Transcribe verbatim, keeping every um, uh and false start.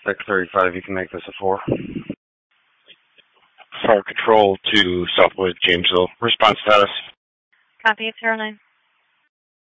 six thirty-five, you can make this a four. Fire Control to Southwood, Jamesville. Response status. Copy, it's zero nine.